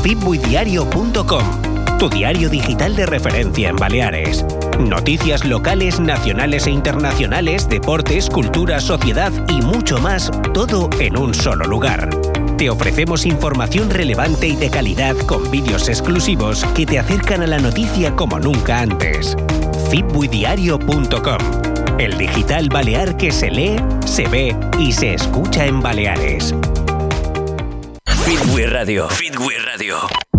fitbuidiario.com, tu diario digital de referencia en Baleares. Noticias locales, nacionales e internacionales, deportes, cultura, sociedad y mucho más, todo en un solo lugar. Te ofrecemos información relevante y de calidad con vídeos exclusivos que te acercan a la noticia como nunca antes. fitbuidiario.com, el digital balear que se lee, se ve y se escucha en Baleares. Fitbui Radio. Fitbui Radio.